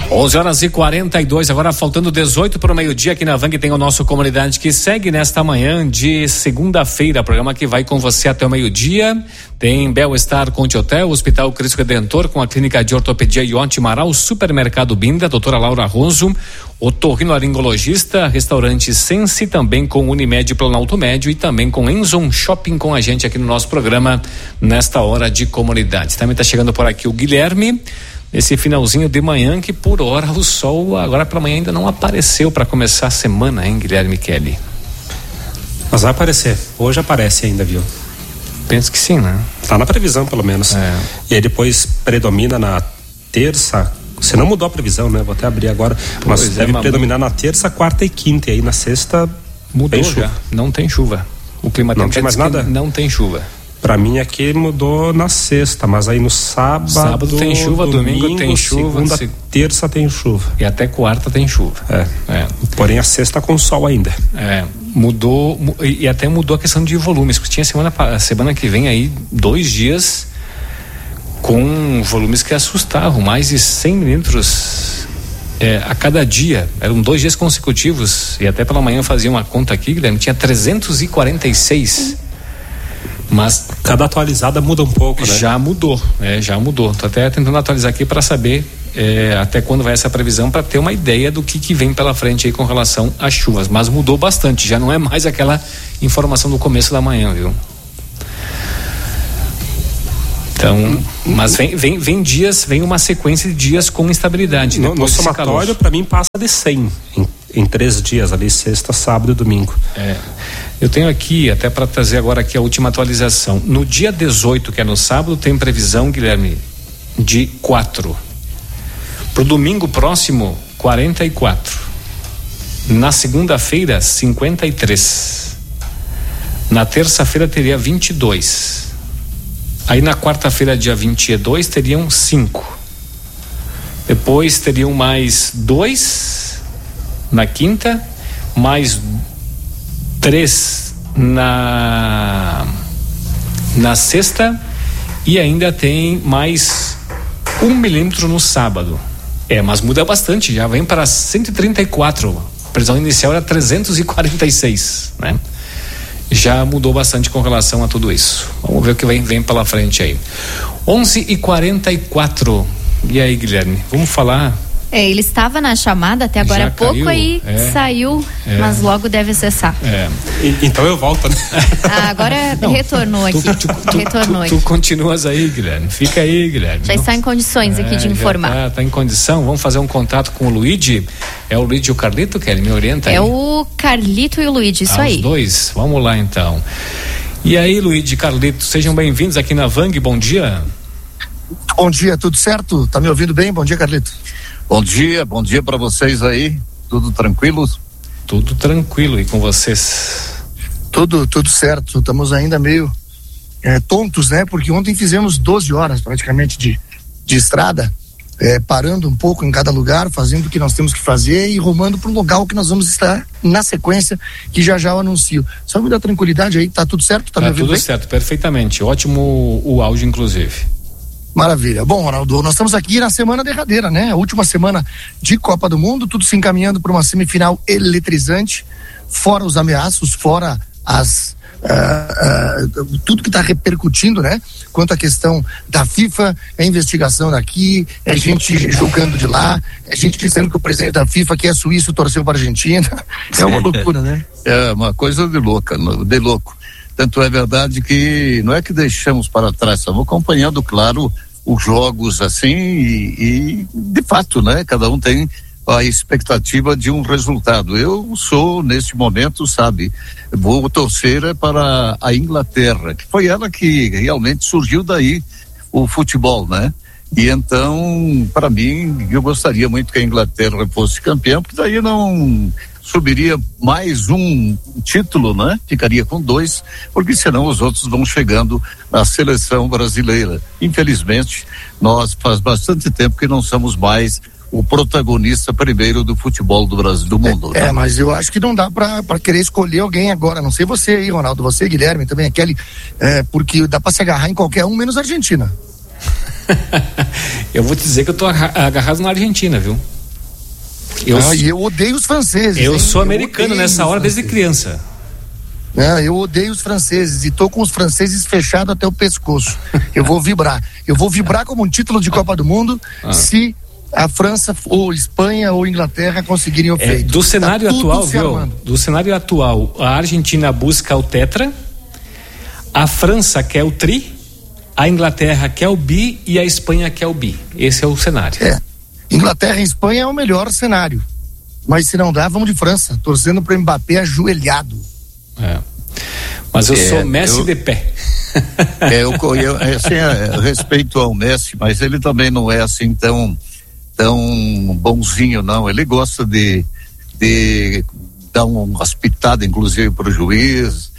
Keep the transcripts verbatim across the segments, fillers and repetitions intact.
onze horas e quarenta e dois, agora faltando dezoito para o meio-dia aqui na Vang, tem o nosso Comunidade que segue nesta manhã de segunda-feira, programa que vai com você até o meio-dia. Tem Bel-Estar Conte Hotel, Hospital Cristo Redentor com a Clínica de Ortopedia Ionte Marau, Supermercado Binda, doutora Laura Ronzo, otorrinolaringologista, Restaurante Sense, também com Unimed Planalto Médio e também com Enzon Shopping com a gente aqui no nosso programa nesta hora de Comunidade. Também está chegando por aqui o Guilherme, nesse finalzinho de manhã, que por hora o sol agora pela manhã ainda não apareceu para começar a semana, hein, Guilherme Kelly? Mas vai aparecer, hoje aparece ainda, viu? Penso que sim, né? Tá na previsão, pelo menos. É. E aí depois predomina na terça, você não mudou a previsão, né? Vou até abrir agora, mas pois deve é, predominar na terça, quarta e quinta, e aí na sexta mudou já, não tem chuva. O clima não tem mais nada? Não tem chuva. Pra mim aqui mudou na sexta, mas aí no sábado, sábado tem chuva, domingo, domingo tem chuva, segunda, se... terça tem chuva. E até quarta tem chuva. É. é. Porém a sexta com sol ainda. É. Mudou, e até mudou a questão de volumes, porque tinha semana, semana que vem aí dois dias com volumes que assustavam, mais de cem milímetros é, a cada dia. Eram dois dias consecutivos, e até pela manhã eu fazia uma conta aqui, Guilherme, tinha trezentos e quarenta e seis. Mas cada atualizada muda um pouco, né? Já mudou, é, já mudou. Tô até tentando atualizar aqui para saber é, até quando vai essa previsão, para ter uma ideia do que, que vem pela frente aí com relação às chuvas. Mas mudou bastante, já não é mais aquela informação do começo da manhã, viu? Então, mas vem, vem, vem dias, vem uma sequência de dias com instabilidade. No, no somatório, para mim, passa de cem em, em três dias, ali, sexta, sábado e domingo. É. Eu tenho aqui, até para trazer agora aqui a última atualização. No dia dezoito, que é no sábado, tem previsão, Guilherme, de quatro. Pro domingo próximo, quarenta e quatro. Na segunda-feira, cinquenta e três. Na terça-feira teria vinte e dois. Aí na quarta-feira, dia vinte e dois, teriam cinco. Depois teriam mais dois na quinta, mais três na na sexta, e ainda tem mais um milímetro no sábado. É, mas muda bastante, já vem para cento e trinta e quatro. A previsão inicial era trezentos e quarenta e seis, né? Já mudou bastante com relação a tudo isso. Vamos ver o que vem, vem pela frente aí. onze e quarenta e quatro. E aí, Guilherme, vamos falar? É, ele estava na chamada até agora há pouco, caiu, aí é, saiu, é, mas logo deve acessar. É. E, então eu volto, né? Ah, agora Não, retornou aqui. Tu, tu, tu, retornou tu, tu, tu continuas aí, Guilherme. Fica aí, Guilherme. Já Não, está em condições é, aqui de informar. Está tá em condição. Vamos fazer um contato com o Luigi. É o Luigi e o Carlito, que ele me orienta aí? É o Carlito e o Luigi, isso ah, aí. Os dois? Vamos lá então. E aí, Luigi e Carlito, sejam bem-vindos aqui na Vang. Bom dia. Bom dia, tudo certo? Tá me ouvindo bem? Bom dia, Carlito. Bom dia, bom dia para vocês aí, tudo tranquilo? Tudo tranquilo, e com vocês? Tudo, tudo certo, estamos ainda meio é, tontos, né? Porque ontem fizemos doze horas praticamente de, de estrada, é, parando um pouco em cada lugar, fazendo o que nós temos que fazer e rumando para um local que nós vamos estar na sequência, que já já eu anuncio. Só me dá tranquilidade aí, tá tudo certo? Tá, tá me ouvindo tudo bem? Certo, perfeitamente, ótimo o áudio inclusive. Maravilha. Bom, Ronaldo, nós estamos aqui na semana derradeira, né? A última semana de Copa do Mundo, tudo se encaminhando para uma semifinal eletrizante, fora os ameaços, fora as uh, uh, tudo que está repercutindo, né? Quanto à questão da FIFA, é investigação daqui, é gente julgando de lá, é gente dizendo que o presidente da FIFA, que é suíço, torceu para a Argentina. É uma loucura, né? É uma coisa de louca, de louco. Tanto é verdade que não é que deixamos para trás, estamos acompanhando, claro, os jogos assim e, e de fato, né? Cada um tem a expectativa de um resultado. Eu sou, neste momento, sabe, vou torcer para a Inglaterra, que foi ela que realmente surgiu daí o futebol, né? E então, para mim, eu gostaria muito que a Inglaterra fosse campeã, porque daí não subiria mais um título, né? Ficaria com dois, porque senão os outros vão chegando na seleção brasileira. Infelizmente, nós faz bastante tempo que não somos mais o protagonista primeiro do futebol do Brasil, do mundo. É, né? é mas eu acho que não dá pra, pra querer escolher alguém agora, não sei você aí, Ronaldo, você, Guilherme, também a Kelly, é, porque dá pra se agarrar em qualquer um, menos a Argentina. Eu vou te dizer que eu tô agarrado na Argentina, viu? Eu, ah, e eu odeio os franceses. Eu hein? sou americano eu nessa hora desde criança. É, eu odeio os franceses e tô com os franceses fechados até o pescoço. Eu vou vibrar. Eu vou vibrar como um título de Copa do Mundo ah. se a França ou Espanha ou Inglaterra conseguirem o é, feito. Do cenário tá atual, viu? Do cenário atual, a Argentina busca o tetra, a França quer o tri, a Inglaterra quer o bi e a Espanha quer o bi. Esse é o cenário. É. Inglaterra e Espanha é o melhor cenário. Mas se não dá, vamos de França, torcendo pro Mbappé ajoelhado. É. Mas eu é, sou Messi eu, de pé. É, eu, eu, assim, eu respeito ao Messi, mas ele também não é assim tão tão bonzinho, não. Ele gosta de, de dar umas pitadas, inclusive, pro juiz.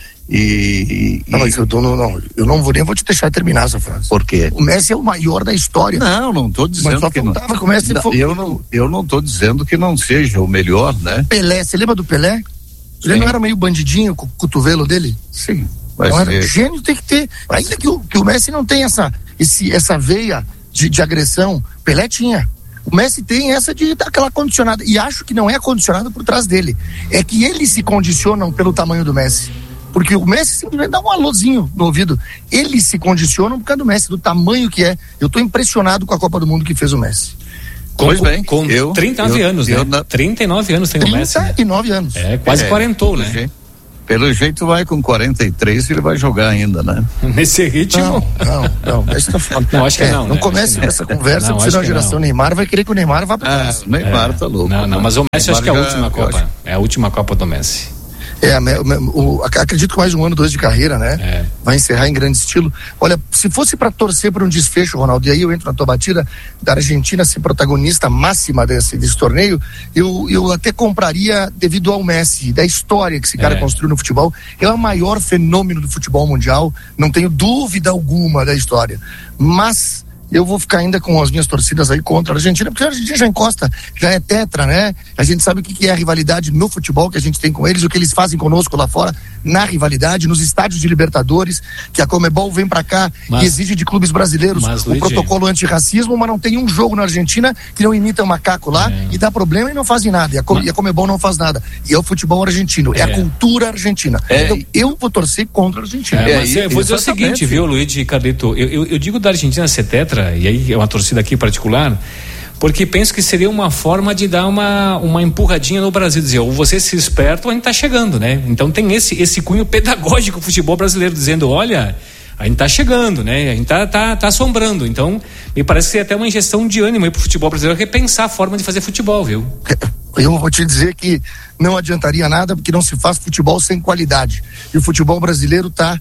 E, não, e... mas eu, tô, não, não, eu não vou nem vou te deixar terminar essa frase. Por quê? O Messi é o maior da história. Não, não tô dizendo mas só que não. Que o Messi não, foi... eu não, eu não tô dizendo que não seja o melhor, né? Pelé, você lembra do Pelé? Ele Sim. não era meio bandidinho com o cotovelo dele? Sim. Mas não, é... gênio tem que ter. Ainda que o, que o Messi não tem essa, esse, essa veia de, de agressão, Pelé tinha. O Messi tem essa de dar aquela condicionada. E acho que não é condicionado por trás dele. É que eles se condicionam pelo tamanho do Messi. Porque o Messi simplesmente dá um alôzinho no ouvido. Eles se condicionam por causa do Messi, do tamanho que é. Eu tô impressionado com a Copa do Mundo que fez o Messi. Com, pois bem, com eu, trinta e nove eu, anos, eu, né? Eu, trinta e nove anos tem o Messi. trinta e nove anos. É, quase é, quarentou, né? Jeito, pelo jeito vai com quarenta e três, ele vai jogar ainda, né? Nesse ritmo? Não, não, não. Esse tá falando. Não, acho que é, não. Não né? comece essa conversa, porque senão a geração não. Neymar vai querer que o Neymar vá pra casa. Ah, o Neymar é, tá louco. Não, não, mas o Messi acho que é a última Copa. É a última Copa do Messi. É, o, o, acredito que mais um ano, dois de carreira, né? É. Vai encerrar em grande estilo. Olha, se fosse para torcer por um desfecho, Ronaldo, e aí eu entro na tua batida, da Argentina ser protagonista máxima desse, desse torneio, eu, eu até compraria devido ao Messi, da história que esse cara é. construiu no futebol. É o maior fenômeno do futebol mundial, não tenho dúvida alguma da história. Mas eu vou ficar ainda com as minhas torcidas aí contra a Argentina, porque a Argentina já encosta, já é tetra, né? A gente sabe o que é a rivalidade no futebol que a gente tem com eles, o que eles fazem conosco lá fora, na rivalidade, nos estádios de Libertadores, que a Conmebol vem pra cá mas, e exige de clubes brasileiros mas, o Luigi, protocolo antirracismo, mas não tem um jogo na Argentina que não imita um macaco lá é. e dá problema e não fazem nada, e a, mas, e a Conmebol não faz nada, e é o futebol argentino, é, é a cultura argentina. É. Então eu vou torcer contra a Argentina. É, mas é, eu vou dizer o seguinte, viu, Luigi Cardeto, eu, eu, eu digo da Argentina ser tetra, e aí é uma torcida aqui particular, porque penso que seria uma forma de dar uma, uma empurradinha no Brasil, dizer, ou você se esperto ou a gente tá chegando, né? Então tem esse, esse cunho pedagógico do futebol brasileiro, dizendo, olha, a gente tá chegando, né? A gente tá, tá, tá assombrando, então me parece que seria até uma injeção de ânimo aí pro futebol brasileiro repensar a forma de fazer futebol, viu? Eu vou te dizer que não adiantaria nada, porque não se faz futebol sem qualidade, e o futebol brasileiro tá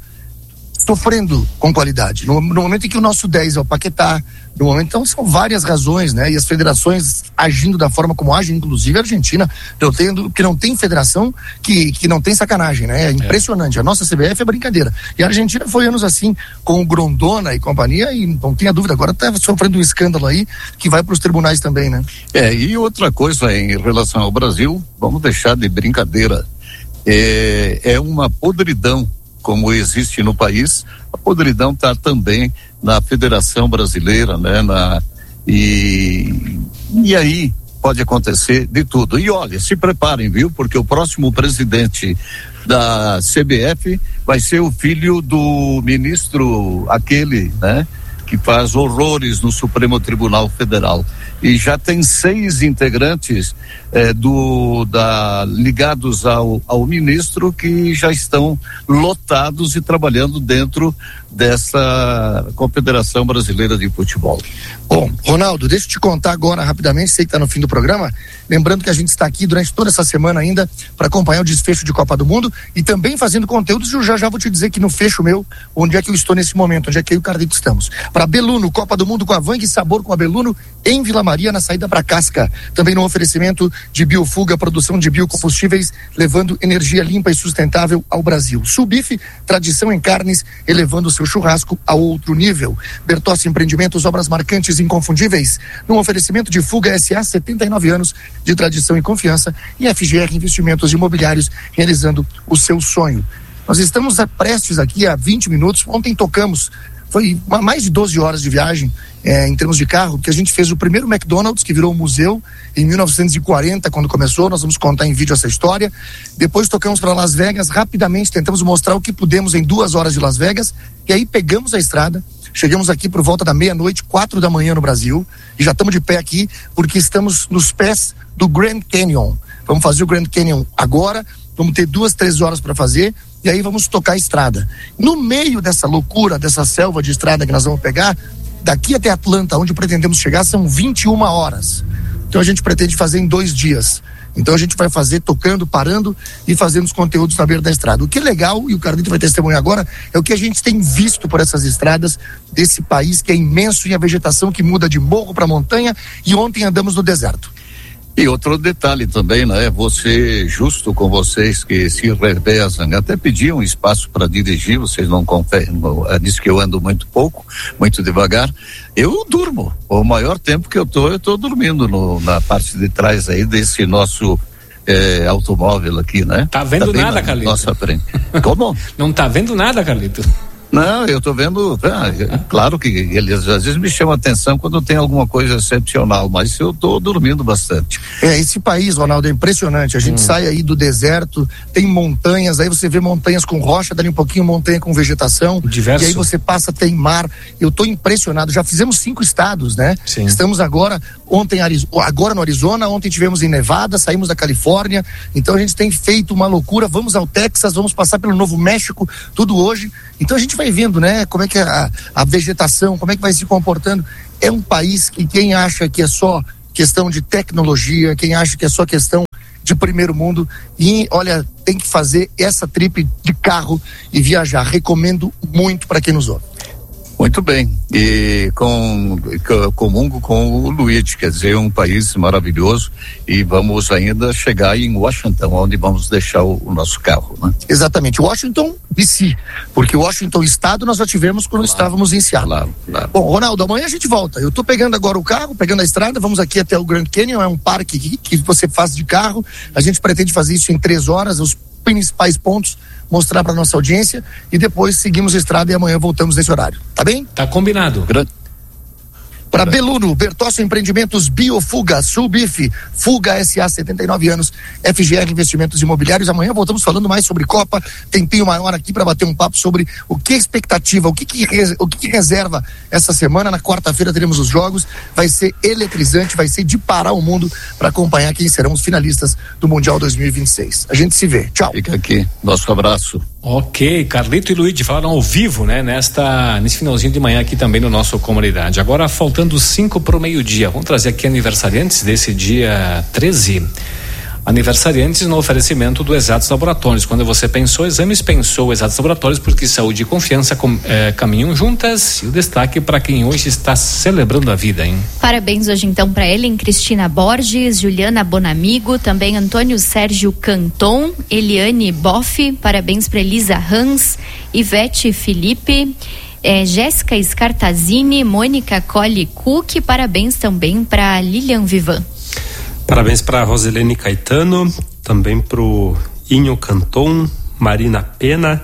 sofrendo com qualidade. No, no momento em que o nosso dez é o Paquetá, no momento, então são várias razões, né? E as federações agindo da forma como agem, inclusive a Argentina, eu tenho, que não tem federação que, que não tem sacanagem, né? É impressionante. É. A nossa C B F é brincadeira. E a Argentina foi anos assim, com o Grondona e companhia, e não tenha dúvida, agora tá sofrendo um escândalo aí que vai para os tribunais também, né? É, e outra coisa em relação ao Brasil, vamos deixar de brincadeira, é, é uma podridão como existe no país, a podridão está também na Federação Brasileira, né? Na, e, e aí pode acontecer de tudo. E olha, se preparem, viu? Porque o próximo presidente da C B F vai ser o filho do ministro, aquele, né? Que faz horrores no Supremo Tribunal Federal. E já tem seis integrantes eh, do, da, ligados ao, ao ministro que já estão lotados e trabalhando dentro dessa Confederação Brasileira de Futebol. Bom, Ronaldo, deixa eu te contar agora rapidamente, sei que está no fim do programa, lembrando que a gente está aqui durante toda essa semana ainda para acompanhar o desfecho de Copa do Mundo e também fazendo conteúdos, e eu já já vou te dizer que no fecho meu, onde é que eu estou nesse momento, onde é que eu e o Carlito estamos. Para Beluno, Copa do Mundo com a Vang, sabor com a Beluno, em Vila Maria, na saída para Casca. Também no oferecimento de Biofuga, produção de biocombustíveis, levando energia limpa e sustentável ao Brasil. Subif, tradição em carnes, elevando o seu churrasco a outro nível. Bertossi Empreendimentos, obras marcantes e inconfundíveis. No oferecimento de Fuga S A, setenta e nove anos de tradição e confiança. E F G R Investimentos Imobiliários, realizando o seu sonho. Nós estamos prestes aqui há vinte minutos. Ontem tocamos, foi mais de doze horas de viagem é, em termos de carro, porque a gente fez o primeiro McDonald's, que virou um museu, em mil novecentos e quarenta, quando começou. Nós vamos contar em vídeo essa história. Depois tocamos para Las Vegas, rapidamente tentamos mostrar o que pudemos em duas horas de Las Vegas, e aí pegamos a estrada. Chegamos aqui por volta da meia-noite, quatro da manhã no Brasil, e já estamos de pé aqui porque estamos nos pés do Grand Canyon. Vamos fazer o Grand Canyon agora, vamos ter duas, três horas para fazer, e aí vamos tocar a estrada. No meio dessa loucura, dessa selva de estrada que nós vamos pegar, daqui até Atlanta, onde pretendemos chegar, são vinte e uma horas. Então a gente pretende fazer em dois dias. Então a gente vai fazer tocando, parando e fazendo os conteúdos na beira da estrada. O que é legal, e o Carlito vai testemunhar agora, é o que a gente tem visto por essas estradas desse país que é imenso, e a vegetação que muda de morro para montanha, e ontem andamos no deserto. E outro detalhe também, né? Você, justo com vocês que se revezam, até pediam espaço para dirigir, vocês não confirmam, diz que eu ando muito pouco, muito devagar. Eu durmo. O maior tempo que eu tô, eu tô dormindo no, na parte de trás aí desse nosso eh, automóvel aqui, né? Tá vendo tá nada, Carlito? Nossa frente. Como? Não tá vendo nada, Carlito? Não, eu tô vendo, ah, claro que eles às vezes me chamam a atenção quando tem alguma coisa excepcional, mas eu tô dormindo bastante. É, esse país, Ronaldo, é impressionante. A gente hum. sai aí do deserto, tem montanhas, aí você vê montanhas com rocha, dali um pouquinho montanha com vegetação. Diverso. E aí você passa, tem mar. Eu tô impressionado. Já fizemos cinco estados, né? Sim. Estamos agora, ontem agora no Arizona, ontem tivemos em Nevada, saímos da Califórnia. Então a gente tem feito uma loucura. Vamos ao Texas, vamos passar pelo Novo México, tudo hoje. Então a gente vai vendo, né, como é que é a, a vegetação, como é que vai se comportando. É um país que quem acha que é só questão de tecnologia, quem acha que é só questão de primeiro mundo, e olha, tem que fazer essa trip de carro e viajar. Recomendo muito para quem nos ouve. Muito bem, e com, comungo com o Luiz, quer dizer, um país maravilhoso, e vamos ainda chegar em Washington, onde vamos deixar o, o nosso carro, né? Exatamente, Washington D C, porque Washington Estado nós já tivemos quando claro, estávamos em Seattle. Claro, claro. Bom, Ronaldo, amanhã a gente volta. Eu tô pegando agora o carro, pegando a estrada, vamos aqui até o Grand Canyon, é um parque que, que você faz de carro. A gente pretende fazer isso em três horas, os principais pontos, mostrar para nossa audiência, e depois seguimos a estrada e amanhã voltamos nesse horário. Tá bem? Tá combinado. Grande. Para Beluno, Bertossi Empreendimentos, Biofuga, Sulbif, Fuga S A, setenta e nove anos, F G R Investimentos Imobiliários. Amanhã voltamos falando mais sobre Copa, tempinho maior aqui para bater um papo sobre o que é expectativa, o que que, o que que reserva essa semana. Na quarta-feira teremos os jogos, vai ser eletrizante, vai ser de parar o mundo para acompanhar quem serão os finalistas do Mundial dois mil e vinte e seis. A gente se vê, tchau. Fica aqui, nosso abraço. Ok, Carlito e Luigi falaram ao vivo, né? Nesta, nesse finalzinho de manhã aqui também no nosso Comunidade. Agora faltando cinco para o meio-dia, vamos trazer aqui aniversariantes desse dia treze. Aniversariantes no oferecimento do Exatos Laboratórios. Quando você pensou exames, pensou Exatos Laboratórios, porque saúde e confiança com, é, caminham juntas. E o destaque para quem hoje está celebrando a vida, hein? Parabéns hoje então para Ellen Cristina Borges, Juliana Bonamigo, também Antônio Sérgio Canton, Eliane Boff, parabéns para Elisa Hans, Ivete Felipe, é, Jéssica Scartazini, Mônica Colli Cook, parabéns também para Lilian Vivan. Parabéns para Roselene Caetano, também para o Inho Canton, Marina Pena,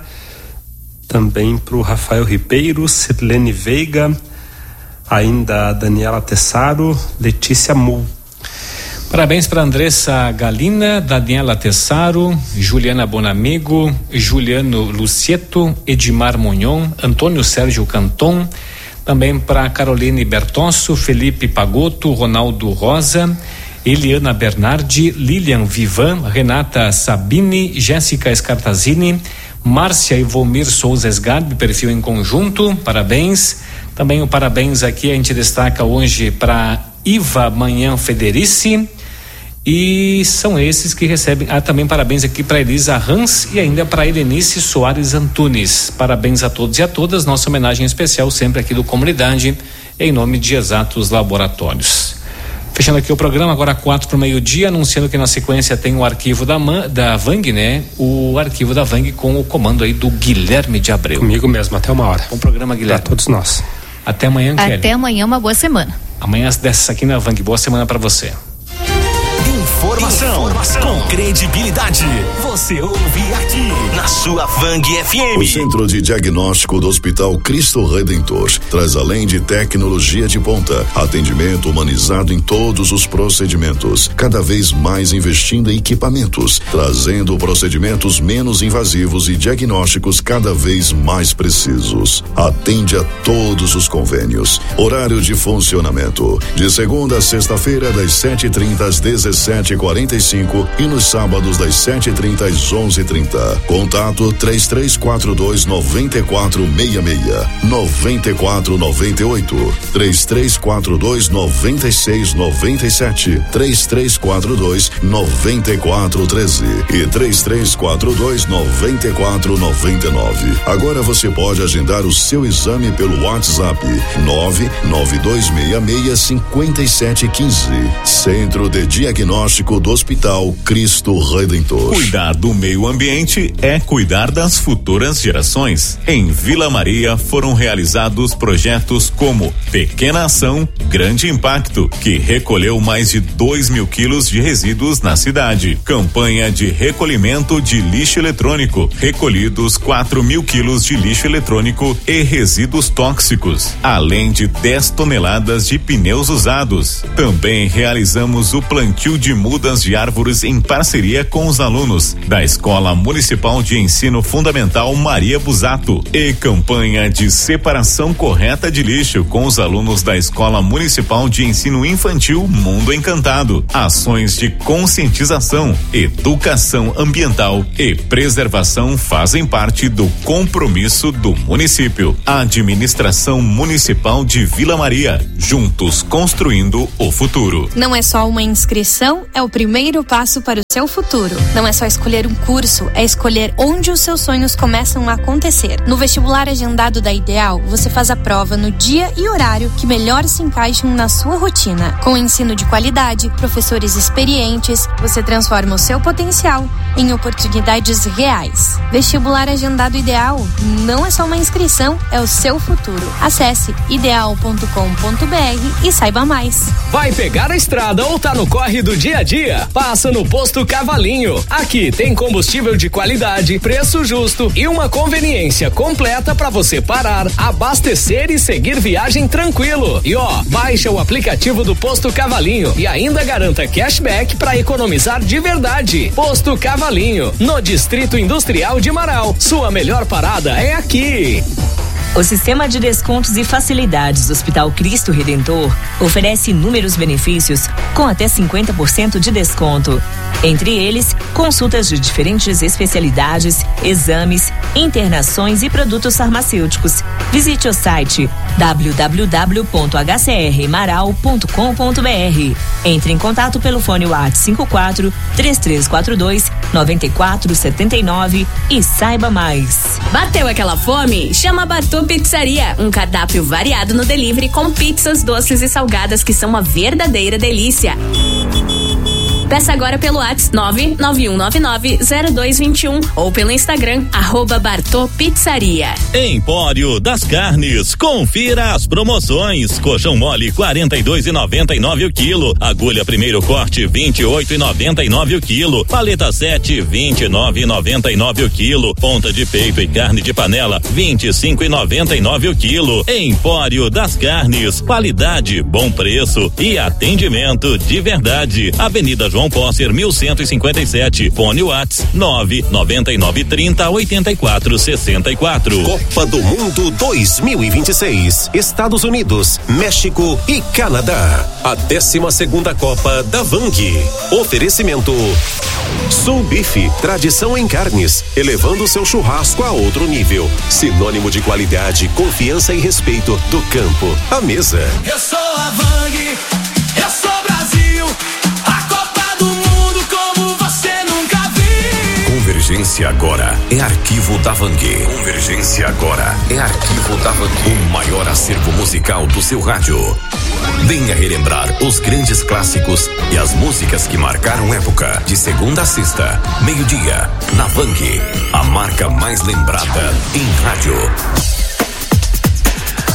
também para o Rafael Ribeiro, Sirlene Veiga, ainda a Daniela Tessaro, Letícia Mu. Parabéns para Andressa Galina, Daniela Tessaro, Juliana Bonamigo, Juliano Lucieto, Edmar Munhon, Antônio Sérgio Canton, também para Caroline Bertosso, Felipe Pagotto, Ronaldo Rosa, Eliana Bernardi, Lilian Vivan, Renata Sabini, Jéssica Scartazini, Márcia Ivomir Souza Esgarbi, perfil em conjunto, parabéns. Também o parabéns aqui a gente destaca hoje para Iva Manhã Federici, e são esses que recebem. Ah, também parabéns aqui para Elisa Hans e ainda para Helenice Soares Antunes. Parabéns a todos e a todas, nossa homenagem especial sempre aqui do Comunidade, em nome de Exatos Laboratórios. Fechando aqui o programa, agora quatro para o meio-dia, anunciando que na sequência tem o arquivo da, Man, da Vang, né? O arquivo da Vang com o comando aí do Guilherme de Abreu. Comigo mesmo, até uma hora. Bom programa, Guilherme. Para todos nós. Até amanhã, Kelly. Até amanhã, uma boa semana. Amanhã dessas aqui na Vang, boa semana para você. Informação, Informação com credibilidade. Você ouve aqui na sua Vang F M. O Centro de Diagnóstico do Hospital Cristo Redentor traz, além de tecnologia de ponta, atendimento humanizado em todos os procedimentos, cada vez mais investindo em equipamentos, trazendo procedimentos menos invasivos e diagnósticos cada vez mais precisos. Atende a todos os convênios. Horário de funcionamento: de segunda a sexta-feira, das sete e trinta às dezessete e quarenta e cinco e nos sábados das sete e trinta às onze e trinta. Contato três três quatro dois nove quatro seis seis, nove quatro nove oito, três três quatro dois nove seis nove sete, três três quatro dois nove quatro um três e três três quatro dois nove quatro nove nove. Agora você pode agendar o seu exame pelo WhatsApp nove nove dois seis seis cinco sete um cinco. Centro de Diagnóstico do Hospital Cristo Redentor. Cuidar do meio ambiente é cuidar das futuras gerações. Em Vila Maria foram realizados projetos como Pequena Ação, Grande Impacto, que recolheu mais de dois mil quilos de resíduos na cidade. Campanha de recolhimento de lixo eletrônico, recolhidos quatro mil quilos de lixo eletrônico e resíduos tóxicos, além de dez toneladas de pneus usados. Também realizamos o plantio de mudas de árvores em parceria com os alunos da Escola Municipal de Ensino Fundamental Maria Busato e campanha de separação correta de lixo com os alunos da Escola Municipal de Ensino Infantil Mundo Encantado. Ações de conscientização, educação ambiental e preservação fazem parte do compromisso do município. Administração Municipal de Vila Maria, juntos construindo o futuro. Não é só uma inscrição, é o primeiro passo para o seu futuro. Não é só escolher um curso, é escolher onde os seus sonhos começam a acontecer. No vestibular agendado da Ideal, você faz a prova no dia e horário que melhor se encaixam na sua rotina. Com ensino de qualidade, professores experientes, você transforma o seu potencial em oportunidades reais. Vestibular agendado Ideal não é só uma inscrição, é o seu futuro. Acesse ideal ponto com ponto br e saiba mais. Vai pegar a estrada ou tá no corre do dia a dia? Passa no Posto Cavalinho. Aqui tem combustível de qualidade, preço justo e uma conveniência completa para você parar, abastecer e seguir viagem tranquilo. E ó, baixa o aplicativo do Posto Cavalinho e ainda garanta cashback para economizar de verdade. Posto Cavalinho, no Distrito Industrial de Marau. Sua melhor parada é aqui. O Sistema de Descontos e Facilidades do Hospital Cristo Redentor oferece inúmeros benefícios com até cinquenta por cento de desconto. Entre eles, consultas de diferentes especialidades, exames, internações e produtos farmacêuticos. Visite o site w w w ponto h c r marau ponto com ponto b r. Entre em contato pelo fone WhatsApp cinco quatro três três quatro dois nove quatro sete nove e saiba mais. Bateu aquela fome? Chama a Bartô Pizzaria, um cardápio variado no delivery com pizzas, doces e salgadas que são uma verdadeira delícia. Peça agora pelo WhatsApp nove nove um nove nove zero dois dois um ou pelo Instagram, arroba Bartô Pizzaria. Empório das Carnes, confira as promoções. Colchão mole quarenta e dois e noventa e nove o quilo, agulha primeiro corte vinte e oito e noventa e nove o quilo, paleta sete vinte e nove e noventa e nove o quilo, ponta de peito e carne de panela vinte e cinco e noventa e nove o quilo. Empório das Carnes, qualidade, bom preço e atendimento de verdade. Avenida João Pósser, mil cento e cinquenta e sete. Fone Whats nove nove nove trinta oitenta e quatro sessenta e quatro. Copa do Mundo dois mil e vinte e seis. Estados Unidos, México e Canadá. A décima segunda Copa da Vang. Oferecimento Sul Bife, tradição em carnes, elevando seu churrasco a outro nível. Sinônimo de qualidade, confiança e respeito do campo à mesa. Eu sou a Vang, eu sou Brasil. Convergência agora é arquivo da Vang. Convergência agora é arquivo da Vang. O maior acervo musical do seu rádio. Venha relembrar os grandes clássicos e as músicas que marcaram época. De segunda a sexta, meio-dia, na Vang. A marca mais lembrada em rádio.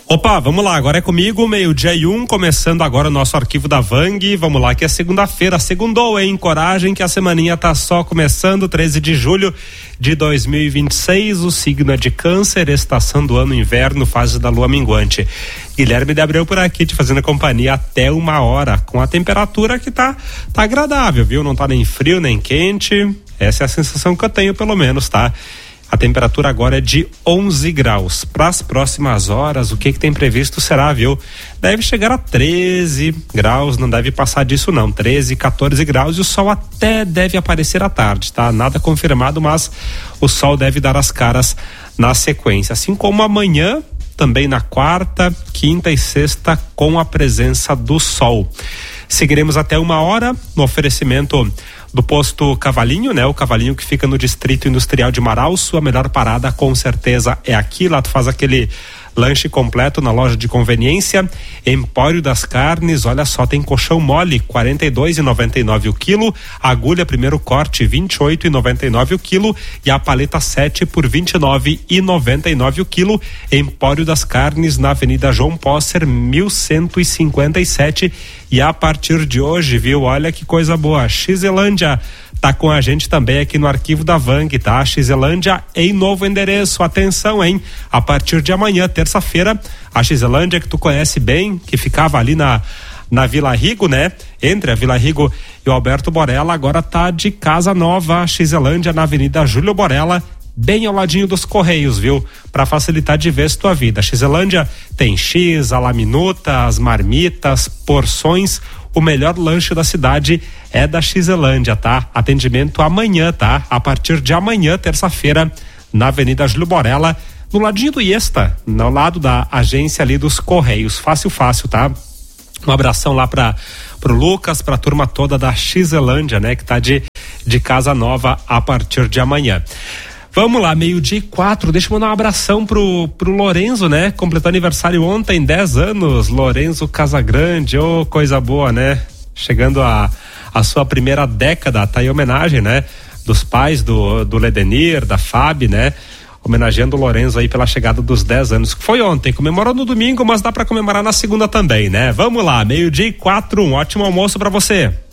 Opa, vamos lá, agora é comigo, meio-dia e um, começando agora o nosso arquivo da Vang. Vamos lá, que é segunda-feira, segundou, hein? Coragem, que a semaninha tá só começando, treze de julho de dois mil e vinte e seis, o signo é de Câncer, estação do ano inverno, fase da lua minguante. Guilherme de Abreu por aqui, te fazendo companhia até uma hora, com a temperatura que tá, tá agradável, viu? Não tá nem frio, nem quente, essa é a sensação que eu tenho, pelo menos, tá? A temperatura agora é de onze graus. Para as próximas horas, o que que tem previsto será, viu? Deve chegar a treze graus, não deve passar disso não. treze, quatorze graus e o sol até deve aparecer à tarde, tá? Nada confirmado, mas o sol deve dar as caras na sequência. Assim como amanhã, também na quarta, quinta e sexta, com a presença do sol. Seguiremos até uma hora no oferecimento do posto Cavalinho, né? O Cavalinho que fica no Distrito Industrial de Manaus. Sua melhor parada com certeza é aqui. Lá tu faz aquele lanche completo na loja de conveniência. Empório das Carnes, olha só, tem colchão mole, quarenta e dois e noventa e nove o quilo, agulha primeiro corte, vinte e oito e noventa e nove o quilo, e a paleta sete por vinte e nove e noventa e nove o quilo. Empório das Carnes, na Avenida João Posser, mil cento e cinquenta e sete. E a partir de hoje, viu, olha que coisa boa, Xelândia tá com a gente também aqui no arquivo da Vang, tá? Xelândia em novo endereço, atenção, hein? A partir de amanhã, terça-feira, a Xelândia que tu conhece bem, que ficava ali na na Vila Rigo, né? Entre a Vila Rigo e o Alberto Borella, agora tá de casa nova, a Xelândia na Avenida Júlio Borella, bem ao ladinho dos Correios, viu? Para facilitar de vez tua vida. A Xelândia tem X, a laminuta, as marmitas, porções. O melhor lanche da cidade é da Xelândia, tá? Atendimento amanhã, tá? A partir de amanhã, terça-feira, na Avenida Júlio Borella, no ladinho do Iesta, no lado da agência ali dos Correios. Fácil, fácil, tá? Um abração lá para pro Lucas, pra turma toda da Xelândia, né? Que tá de, de casa nova a partir de amanhã. Vamos lá, meio-dia e quatro, deixa eu mandar um abração pro, pro Lorenzo, né? Completou aniversário ontem, dez anos, Lorenzo Casagrande, ô, oh, coisa boa, né? Chegando a, a sua primeira década, tá aí homenagem, né? Dos pais do, do Ledenir, da Fábio, né? Homenageando o Lorenzo aí pela chegada dos dez anos, que foi ontem, comemorou no domingo, mas dá pra comemorar na segunda também, né? Vamos lá, meio-dia e quatro, um ótimo almoço pra você.